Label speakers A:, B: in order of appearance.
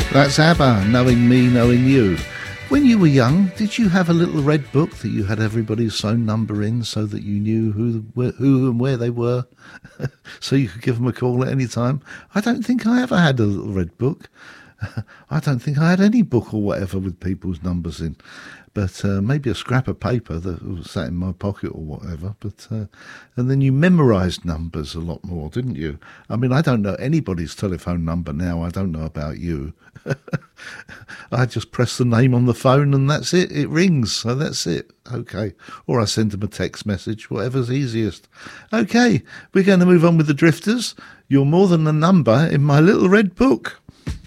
A: That's ABBA, Knowing Me, Knowing You. When you were young, did you have a little red book that you had everybody's phone number in so that you knew who and where they were so you could give them a call at any time? I don't think I ever had a little red book. I don't think I had any book or whatever with people's numbers in. But maybe a scrap of paper that was sat in my pocket or whatever. But and then you memorised numbers a lot more, didn't you? I mean, I don't know anybody's telephone number now. I don't know about you. I just press the name on the phone and that's it. It rings, so that's it. Okay. Or I send them a text message, whatever's easiest. Okay, we're going to move on with the Drifters. You're more than a number in my little red book.